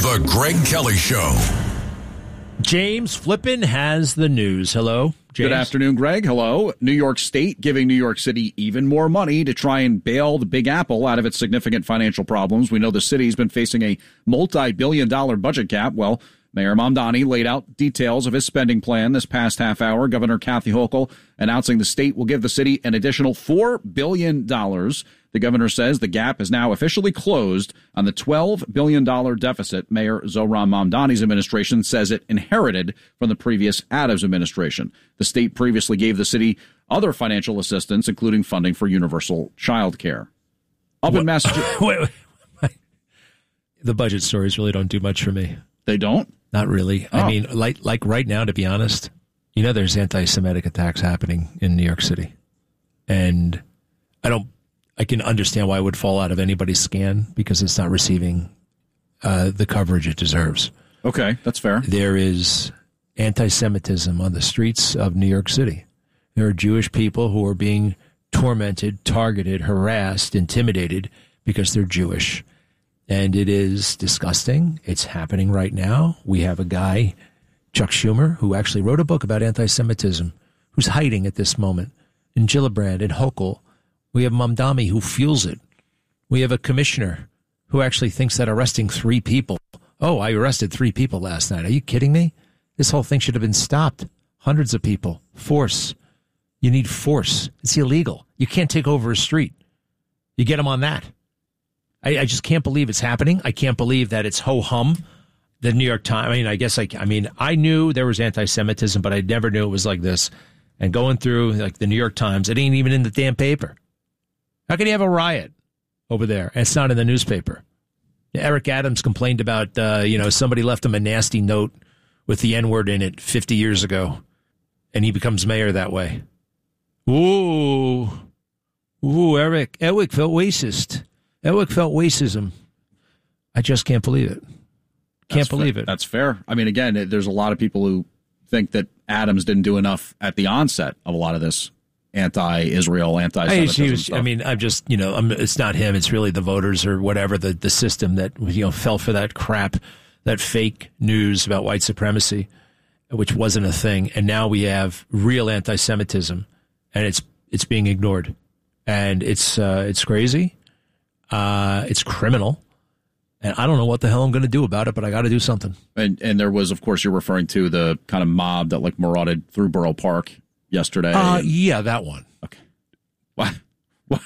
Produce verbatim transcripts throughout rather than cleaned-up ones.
The Greg Kelly Show. James Flippin has the news. Hello, James. Good afternoon, Greg. Hello. New York State giving New York City even more money to try and bail the Big Apple out of its significant financial problems. We know the city's been facing a multi-billion dollar budget cap. Well, Mayor Mamdani laid out details of his spending plan this past half hour. Governor Kathy Hochul announcing the state will give the city an additional four billion dollars. The governor says the gap is now officially closed on the twelve billion dollars deficit Mayor Zohran Mamdani's administration says it inherited from the previous Adams administration. The state previously gave the city other financial assistance, including funding for universal child care. Up what? in Massachusetts. wait, wait, wait. The budget stories really don't do much for me. They don't? Not really. Oh. I mean, like like right now, to be honest, you know, there's anti-Semitic attacks happening in New York City. And I don't, I can understand why it would fall out of anybody's scan because it's not receiving uh, the coverage it deserves. Okay, that's fair. There is anti-Semitism on the streets of New York City. There are Jewish people who are being tormented, targeted, harassed, intimidated because they're Jewish. And it is disgusting. It's happening right now. We have a guy, Chuck Schumer, who actually wrote a book about anti-Semitism, who's hiding at this moment. In Gillibrand, in Hochul, we have Mamdani, who fuels it. We have a commissioner who actually thinks that arresting three people. Oh, I arrested three people last night. Are you kidding me? This whole thing should have been stopped. Hundreds of people. Force. You need force. It's illegal. You can't take over a street. You get them on that. I, I just can't believe it's happening. I can't believe that it's ho-hum. The New York Times, I mean, I guess I, I mean, I knew there was anti-Semitism, but I never knew it was like this. And going through like the New York Times, it ain't even in the damn paper. How can you have a riot over there? And it's not in the newspaper. Eric Adams complained about, uh, you know, somebody left him a nasty note with the N-word in it fifty years ago, and he becomes mayor that way. Ooh. Ooh, Eric. Eric felt racist. Eric felt racism. I just can't believe it. Can't that's believe fair. it. That's fair. I mean, again, there's a lot of people who think that Adams didn't do enough at the onset of a lot of this anti-Israel, anti-Semitism I, was, stuff. I mean, I'm just, you know, I'm, it's not him. It's really the voters or whatever, the, the system that, you know, fell for that crap, that fake news about white supremacy, which wasn't a thing. And now we have real anti-Semitism, and it's it's being ignored. And it's uh, it's crazy. Uh, it's criminal. And I don't know what the hell I'm going to do about it, but I got to do something. And and there was, of course, you're referring to the kind of mob that like marauded through Borough Park yesterday. Uh, yeah, that one. Okay. Why? Why?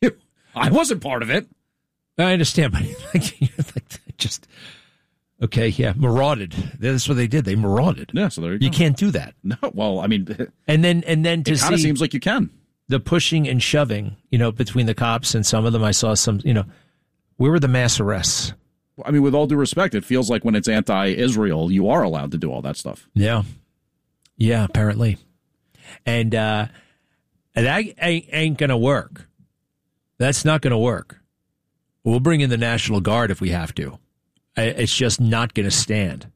I wasn't part of it. I understand, but like, like, just okay, yeah, marauded. That's what they did. They marauded. Yeah, so there you go. You can't do that. No, well, I mean, and then and then to it kind of see seems like you can. The pushing and shoving, you know, between the cops and some of them. I saw some, you know, where were the mass arrests? I mean, with all due respect, it feels like when it's anti-Israel, you are allowed to do all that stuff. Yeah. Yeah, apparently. And, uh, and that ain't, ain't going to work. That's not going to work. We'll bring in the National Guard if we have to. It's just not going to stand.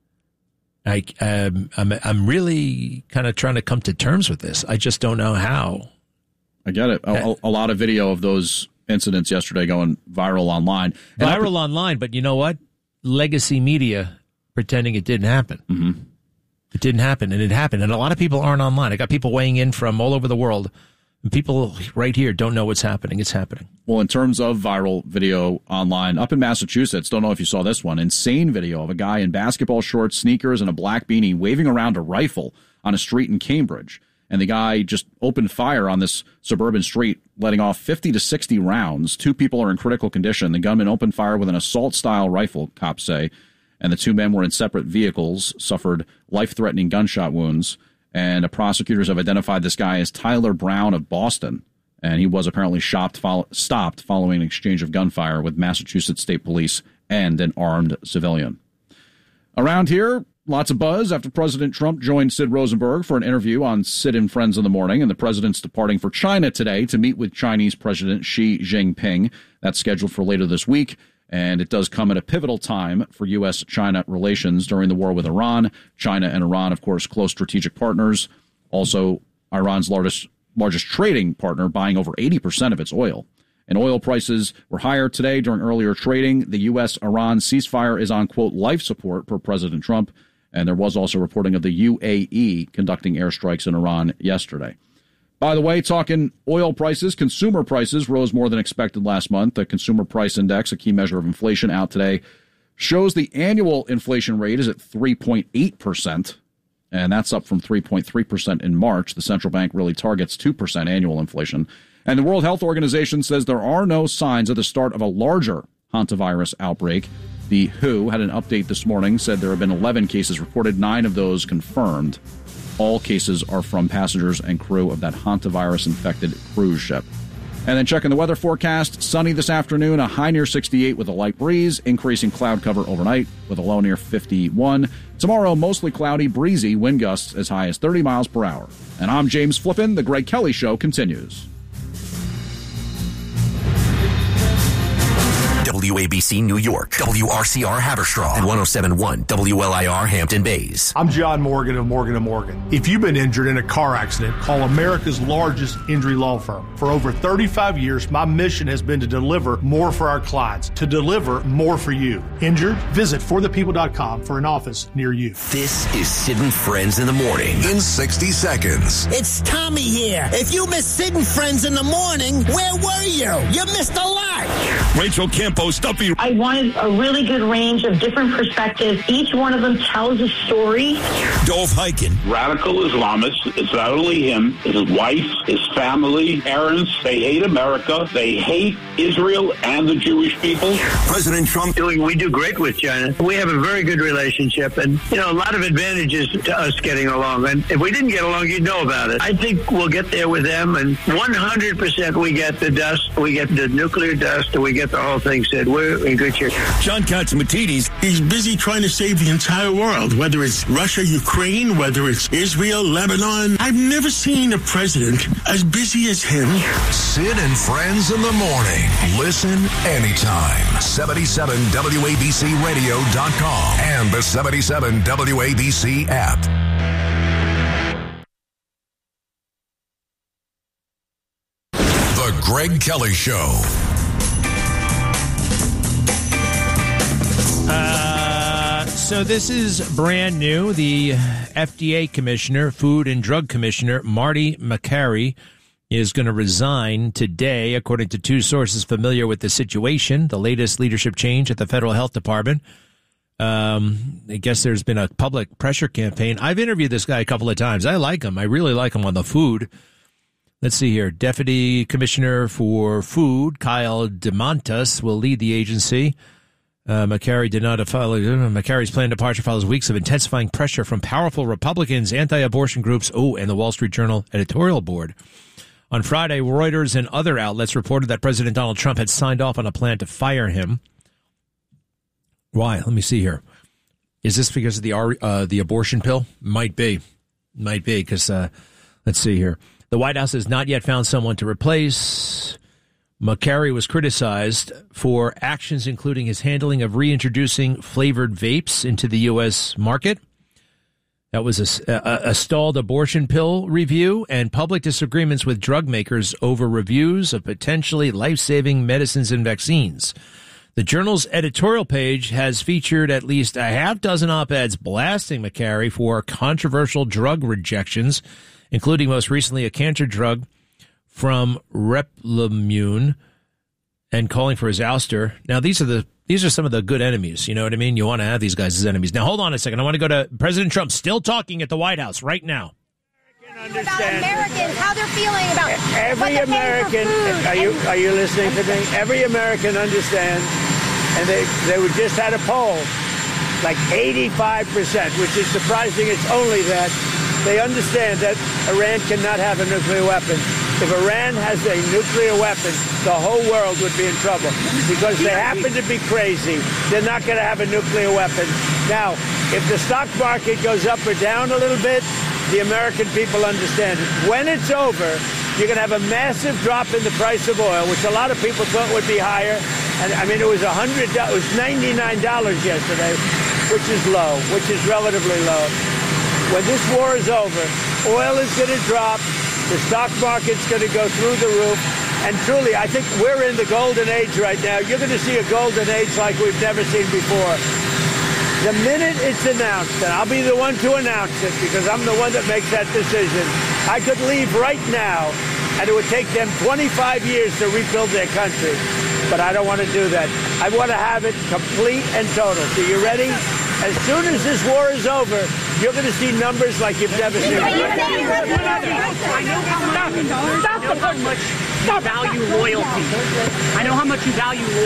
I, um, I'm, I'm really kind of trying to come to terms with this. I just don't know how. I get it. A, a lot of video of those incidents yesterday going viral online. And viral I, online, but you know what? Legacy media pretending it didn't happen. Mm-hmm. It didn't happen, and it happened. And a lot of people aren't online. I got people weighing in from all over the world. And people right here don't know what's happening. It's happening. Well, in terms of viral video online, up in Massachusetts, don't know if you saw this one, insane video of a guy in basketball shorts, sneakers, and a black beanie waving around a rifle on a street in Cambridge. And the guy just opened fire on this suburban street, letting off fifty to sixty rounds. Two people are in critical condition. The gunman opened fire with an assault-style rifle, cops say, and the two men were in separate vehicles, suffered life-threatening gunshot wounds. And the prosecutors have identified this guy as Tyler Brown of Boston, and he was apparently shopped, follow, stopped following an exchange of gunfire with Massachusetts State Police and an armed civilian. Around here, lots of buzz after President Trump joined Sid Rosenberg for an interview on Sid and Friends in the Morning, and the president's departing for China today to meet with Chinese President Xi Jinping. That's scheduled for later this week, and it does come at a pivotal time for U S China relations during the war with Iran. China and Iran, of course, close strategic partners. Also, Iran's largest largest trading partner, buying over eighty percent of its oil. And oil prices were higher today during earlier trading. The U S Iran ceasefire is on, quote, life support per President Trump. And there was also reporting of the U A E conducting airstrikes in Iran yesterday. By the way, talking oil prices, consumer prices rose more than expected last month. The Consumer Price Index, a key measure of inflation out today, shows the annual inflation rate is at three point eight percent. And that's up from three point three percent in March. The central bank really targets two percent annual inflation. And the World Health Organization says there are no signs of the start of a larger hantavirus outbreak. The W H O had an update this morning, said there have been eleven cases reported, nine of those confirmed. All cases are from passengers and crew of that hantavirus-infected cruise ship. And then checking the weather forecast, sunny this afternoon, a high near sixty-eight with a light breeze, increasing cloud cover overnight with a low near fifty-one. Tomorrow, mostly cloudy, breezy, wind gusts as high as thirty miles per hour. And I'm James Flippin. The Greg Kelly Show continues. W A B C New York, W R C R Haverstraw, and one oh seven point one W L I R Hampton Bays. I'm John Morgan of Morgan and Morgan. If you've been injured in a car accident, call America's largest injury law firm. For over thirty-five years, my mission has been to deliver more for our clients, to deliver more for you. Injured? Visit for the people dot com for an office near you. This is Sid and Friends in the Morning in sixty seconds. It's Tommy here. If you missed Sid and Friends in the Morning, where were you? You missed a lot. Rachel Campo, Stumpy. I wanted a really good range of different perspectives. Each one of them tells a story. Dov Hikind. Radical Islamists. It's not only him, it's his wife, his family, parents. They hate America. They hate Israel and the Jewish people. President Trump. We do great with China. We have a very good relationship and, you know, a lot of advantages to us getting along. And if we didn't get along, you'd know about it. I think we'll get there with them. And one hundred percent we get the dust. We get the nuclear dust. And we get the whole thing said. We're in good shape. John Catsimatidis. He's busy trying to save the entire world, whether it's Russia, Ukraine, whether it's Israel, Lebanon. I've never seen a president as busy as him. Sid and Friends in the Morning. Listen anytime. seventy-seven W A B C radio dot com and the seventy-seven W A B C app. The Greg Kelly Show. Uh, so this is brand new. The F D A commissioner, Food and Drug Commissioner, Marty Makary, is going to resign today, according to two sources familiar with the situation. The latest leadership change at the Federal Health Department. Um, I guess there's been a public pressure campaign. I've interviewed this guy a couple of times. I like him. I really like him on the food. Let's see here. Deputy Commissioner for Food, Kyle DeMontis, will lead the agency. Uh, Makary did not follow. Uh, Makary's planned departure follows weeks of intensifying pressure from powerful Republicans, anti-abortion groups, oh, and the Wall Street Journal editorial board. On Friday, Reuters and other outlets reported that President Donald Trump had signed off on a plan to fire him. Why? Let me see here. Is this because of the uh, the abortion pill? Might be. Might be, because uh, let's see here. The White House has not yet found someone to replace. Makary was criticized for actions including his handling of reintroducing flavored vapes into the U S market. That was a, a, a stalled abortion pill review and public disagreements with drug makers over reviews of potentially life-saving medicines and vaccines. The Journal's editorial page has featured at least a half dozen op-eds blasting Makary for controversial drug rejections, including most recently a cancer drug from Replimune, and calling for his ouster. Now, these are the these are some of the good enemies. You know what I mean? You want to have these guys as enemies. Now, hold on a second. I want to go to President Trump, still talking at the White House right now. About Americans, how they're feeling about every American. Are you are you listening to me? Every American understands, and they they would just had a poll, like eighty-five percent, which is surprising. It's only that they understand that Iran cannot have a nuclear weapon. If Iran has a nuclear weapon, the whole world would be in trouble because they happen to be crazy. They're not going to have a nuclear weapon. Now, if the stock market goes up or down a little bit, the American people understand it. When it's over, you're going to have a massive drop in the price of oil, which a lot of people thought would be higher. And I mean, it was one hundred dollars, it was ninety-nine dollars yesterday, which is low, which is relatively low. When this war is over, oil is going to drop. The stock market's going to go through the roof, And truly, I think we're in the golden age right now. You're going to see a golden age like we've never seen before. The minute it's announced, and I'll be the one to announce it because I'm the one that makes that decision, I could leave right now, and it would take them twenty-five years to rebuild their country. But I don't want to do that. I want to have it complete and total. So you ready? As soon as this war is over, you're going to see numbers like you've never seen. I know how much, I know how much you value loyalty. I know how much you value loyalty.